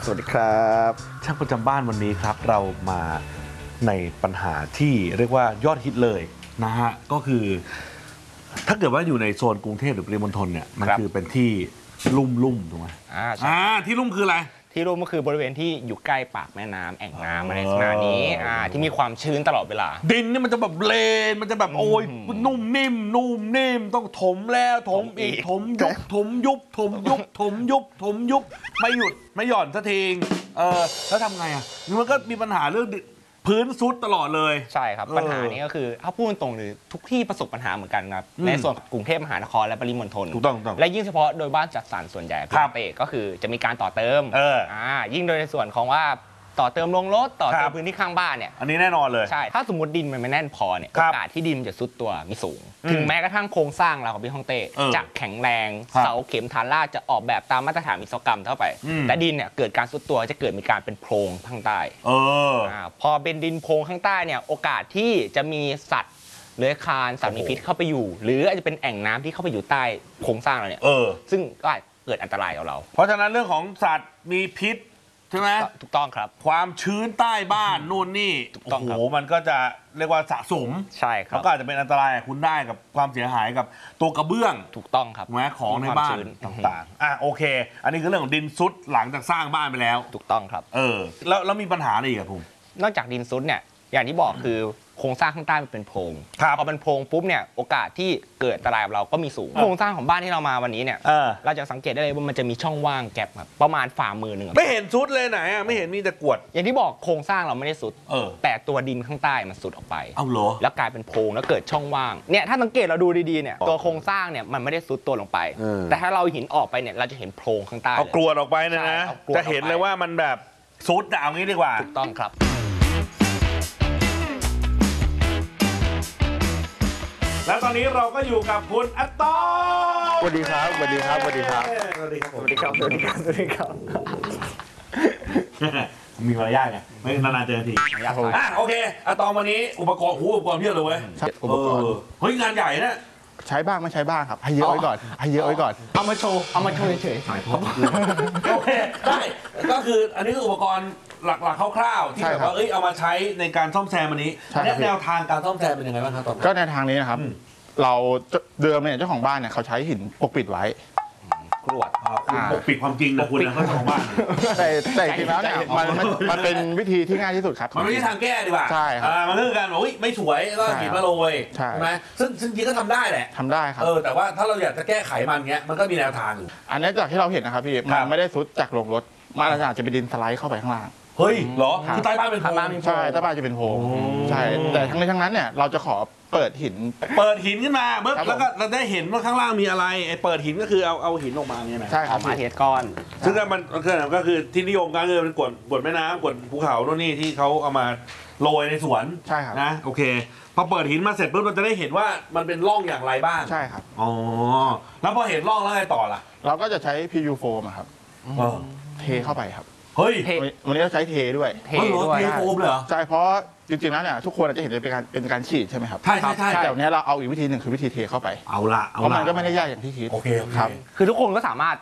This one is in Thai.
สวัสดีครับช่างประจำบ้านวันนี้ครับเรามาในปัญหาที่เรียกว่ายอดฮิตเลยนะฮะก็คือถ้าเกิดว่าอยู่ในโซนกรุงเทพหรือปริมณฑลเนี่ยมันคือเป็นที่ลุ่มถูกไหมที่ลุ่มคืออะไรที่ลุ่มก็คือบริเวณที่อยู่ใกล้ปากแม่น้ำแอ่งน้ำอะไรขนาดนี้ที่มีความชื้นตลอดเวลาดินนี่มันจะแบบเลนมันจะแบบโอ้ยนุ่มนิ่มต้องถมแล้วถมอีกถมยุบไม่หยุดไม่หย่อนสักทีแล้วทำไงอ่ะมันก็มีปัญหาเรื่องพื้นซุดตลอดเลยใช่ครับปัญหานี้ก็คือถ้าพูดตรงๆเลยทุกที่ประสบปัญหาเหมือนกันครับในส่วนกรุงเทพมหานครและปริมณฑลถูกต้องและยิ่งเฉพาะโดยบ้านจัดสรรส่วนใหญ่ครับเปก็คือจะมีการต่อเติมยิ่งโดยในส่วนของว่าต่อเติมลงรถต่อเติมพื้นที่ข้างบ้านเนี่ยอันนี้แน่นอนเลยใช่ถ้าสมมติดินมันไม่แน่นพอเนี่ยโอกาสที่ดินจะซุดตัวมีสูงถึงแม้กระทั่งโครงสร้างเราของพี่ฮ่องเต้จะแข็งแรงเสาเข็มฐานรากจะออกแบบตามมาตรฐานวิศวกรรมเท่าไปแต่ดินเนี่ยเกิดการซุดตัวจะเกิดมีการเป็นโพรงข้างใต้พอเป็นดินโพรงข้างใต้เนี่ยโอกาสที่จะมีสัตว์เลื้อยคลานสัตว์มีพิษเข้าไปอยู่หรืออาจจะเป็นแอ่งน้ำที่เข้าไปอยู่ใต้โครงสร้างเราเนี่ยซึ่งก็อาจเกิดอันตรายกับเราเพราะฉะนั้นเรื่องของสัตว์มีพิษใช่ไหมถูกต้องครับความชื้นใต้บ้านนู่นนี่โอ้โหมันก็จะเรียกว่าสะสมใช่ครับแล้วก็อาจจะเป็นอันตรายคุณได้กับความเสียหายกับตัวกระเบื้องถูกต้องครับแม้ของในบ้านต่างๆโอเคอันนี้คือเรื่องของดินซุดหลังจากสร้างบ้านไปแล้วถูกต้องครับแล้วมีปัญหาอะไรอีกครับผมนอกจากดินซุดเนี่ยอย่างที่บอกคือโครงสร้างข้างใต้มันเป็นโพรงพอเป็นโพรงปุ๊บเนี่ยโอกาสที่เกิดอันตรายกับเราก็มีสูงโครงสร้างของบ้านที่เรามาวันนี้เนี่ยเราจะสังเกตได้เลยว่ามันจะมีช่องว่างแกลบครับประมาณฝ่ามือหนึ่งไม่เห็นซุดเลยไหนไม่เห็นมีแต่กรวดอย่างที่บอกโครงสร้างเราไม่ได้ซุดแต่ตัวดินข้างใต้มันซุดออกไปเอาเหรอแล้วกลายเป็นโพรงแล้วเกิดช่องว่างเนี่ยถ้าสังเกตเราดูดีๆเนี่ยตัวโครงสร้างเนี่ยมันไม่ได้ซุดตัวลงไปแต่ถ้าเราหินออกไปเนี่ยเราจะเห็นโพรงข้างใต้เอากรวดออกไปนะจะเห็นเลยว่ามันแบบซุดเอางี้ดีกว่าถูกต้องครับแล้วตอนนี้เราก็อยู่กับคุณอัตโต้สวัสดีครับสวัสดีครับสวัสดีครับสวัสดีครับสวัสดีครับสวัสดีครับสวัสดีครับมีมารยาทไงไม่นานๆเจอทีโอเคอัตโต้วันนี้อุปกรณ์เพียบเลยเว้ยอุปกรณ์เฮ้ยงานใหญ่นะใช้บ้างไม่ใช้บ้างครับให้เยอะไว้ก่อนเอามาโชว์เฉยๆโอเคได้ก็คืออันนี้คืออุปกรณ์หลักๆคร่าวๆที่แบบว่าเอามาใช้ในการซ่อมแซมอันนี้แนวทางการซ่อมแซมเป็นยังไงบ้างครับก็ในทางนี้นะครับเราเดิมเนี่ยเจ้าของบ้านเนี่ยเขาใช้หินปกปิดไว้กรวดปกปิดความจริงนะคุณนะเจ้าของบ้านแต่จริงแล้วเนี่ยมันเป็นวิธีที่ง่ายที่สุดครับมันไม่ใช่ทางแก้ดีกว่าใช่ครับมันเรื่องการบอกไม่สวยก็หินมาโรยใช่ไหมซึ่งจริงก็ทำได้แหละทำได้ครับแต่ว่าถ้าเราอยากจะแก้ไขมันเงี้ยมันก็มีแนวทางอยู่อันนี้จากที่เราเห็นนะครับพี่มันไม่ได้ซุดจากลงรถมันอาจจะเป็นดินสไลด์เข้าไปข้างล่างเฮ้ยเหรอคือใต้บ้านเป็นโพรงใช่ใต้บ้านจะเป็นโพรงใช่แต่ทั้งนี้ทั้งนั้นเนี่ยเราจะขอเปิดหินขึ้นมาแล้วก็เราได้เห็นว่าข้างล่างมีอะไรไอ้เปิดหินก็คือเอาหินออกมาเนี่ยนะใช่ครับมาเทก้อนซึ่งมันก็คือที่นิยมกันคือเป็นกวดแม่น้ำกวดภูเขาโน่นนี่ที่เขาเอามาโรยในสวนใช่ครับนะโอเคพอเปิดหินมาเสร็จปุ๊บเราจะได้เห็นว่ามันเป็นร่องอย่างไรบ้างใช่ครับแล้วพอเห็นร่องแล้วไงต่อล่ะเราก็จะใช้ PU foam ครับเทเข้าไปครับเฮ้ยวันนี้เราใช้เทด้วยเทโฟมเลยเหรอใช่เพราะจริงๆแล้วเนี่ยทุกคนอาจจะเห็นเป็นการฉีดใช่ไหมครับใช่แต่วันนี้เราเอาอีกวิธีหนึ่งคือวิธีเทเข้าไปเอาละเพราะมันก็ไม่ได้ยากอย่างที่คิดโอเคครับคือทุกคนก็สามารถ